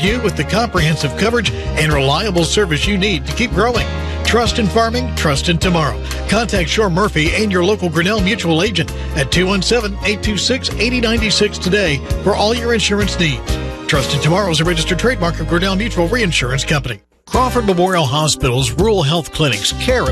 you with the comprehensive coverage and reliable service you need to keep growing. Trust in farming, trust in tomorrow. Contact Shore Murphy and your local Grinnell Mutual agent at 217-826-8096 today for all your insurance needs. Trust in Tomorrow is a registered trademark of Grinnell Mutual Reinsurance Company. Crawford Memorial Hospital's rural health clinics care